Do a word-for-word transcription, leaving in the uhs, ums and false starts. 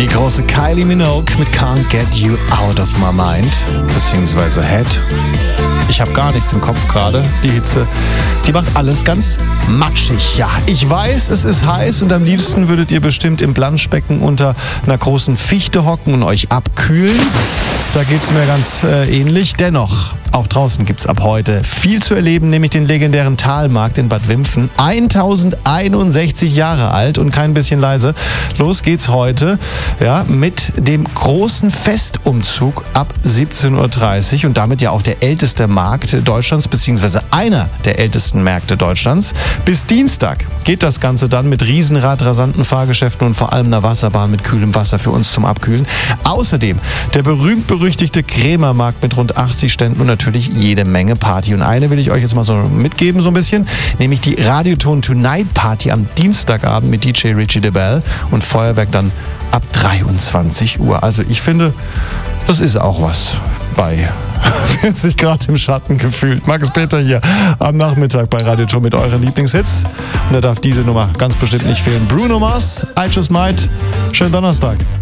Die große Kylie Minogue mit Can't Get You Out of My Mind, beziehungsweise Head. Ich habe gar nichts im Kopf gerade. Die Hitze, die macht alles ganz matschig. Ja, ich weiß, es ist heiß und am liebsten würdet ihr bestimmt im Planschbecken unter einer großen Fichte hocken und euch abkühlen. Da geht's mir ganz äh, ähnlich. Dennoch, auch draußen gibt's ab heute viel zu erleben, nämlich den legendären Talmarkt in Bad Wimpfen. tausendeinundsechzig Jahre alt und kein bisschen leise. Los geht's heute ja, mit dem großen Festumzug ab siebzehn Uhr dreißig und damit ja auch der älteste Markt Deutschlands, beziehungsweise einer der ältesten Märkte Deutschlands. Bis Dienstag geht das Ganze dann mit Riesenrad, rasanten Fahrgeschäften und vor allem einer Wasserbahn mit kühlem Wasser für uns zum Abkühlen. Außerdem der berühmt-berüchtigte Krämermarkt mit rund achtzig Ständen und natürlich jede Menge Party. Und eine will ich euch jetzt mal so mitgeben, so ein bisschen, nämlich die Radioton Tonight Party am Dienstagabend mit D J Richie DeBell und Feuerwerk dann ab dreiundzwanzig Uhr. Also ich finde, das ist auch was bei vierzig Grad im Schatten gefühlt. Markus Peter hier am Nachmittag bei Radioton mit euren Lieblingshits. Und da darf diese Nummer ganz bestimmt nicht fehlen. Bruno Mars, I Just Might. Schönen Donnerstag.